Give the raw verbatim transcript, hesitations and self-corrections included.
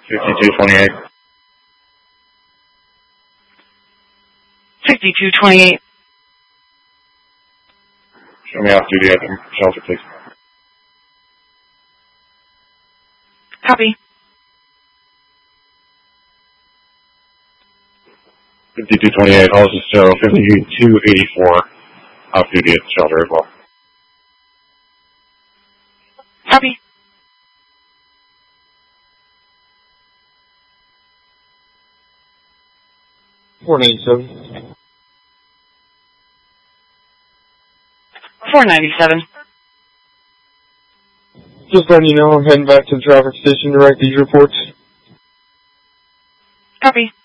fifty-two twenty-eight. fifty-two twenty-eight. Show me off duty at the shelter, please. Copy. fifty-two twenty-eight, also show fifty-two eighty-four off duty at the shelter as well. Copy. four ninety-seven. four ninety-seven. Just letting you know I'm heading back to the traffic station to write these reports. Copy.